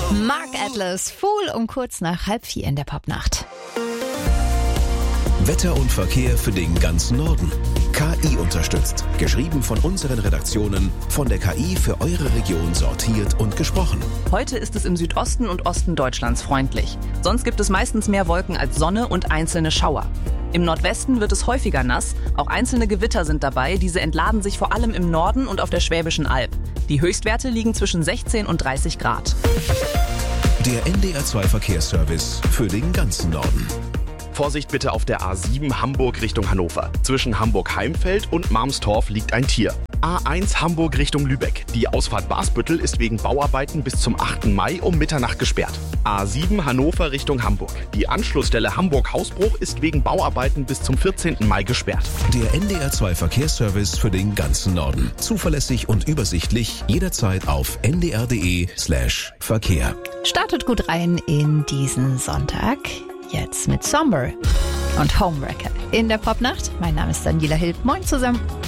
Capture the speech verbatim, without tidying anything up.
Mark Atlas, Fool um kurz nach halb vier in der Popnacht. Wetter und Verkehr für den ganzen Norden. K I unterstützt. Geschrieben von unseren Redaktionen, von der K I für eure Region sortiert und gesprochen. Heute ist es im Südosten und Osten Deutschlands freundlich. Sonst gibt es meistens mehr Wolken als Sonne und einzelne Schauer. Im Nordwesten wird es häufiger nass, auch einzelne Gewitter sind dabei, diese entladen sich vor allem im Norden und auf der Schwäbischen Alb. Die Höchstwerte liegen zwischen sechzehn und dreißig Grad. Der N D R zwei Verkehrsservice für den ganzen Norden. Vorsicht bitte auf der A sieben Hamburg Richtung Hannover. Zwischen Hamburg-Heimfeld und Marmstorf liegt ein Tier. A eins Hamburg Richtung Lübeck. Die Ausfahrt Basbüttel ist wegen Bauarbeiten bis zum achten Mai um Mitternacht gesperrt. A sieben Hannover Richtung Hamburg. Die Anschlussstelle Hamburg-Hausbruch ist wegen Bauarbeiten bis zum vierzehnten Mai gesperrt. Der N D R zwei Verkehrsservice für den ganzen Norden. Zuverlässig und übersichtlich, jederzeit auf n d r punkt d e slash Verkehr. Startet gut rein in diesen Sonntag. Jetzt mit Somber und Homewrecker in der Popnacht. Mein Name ist Daniela Hill. Moin zusammen.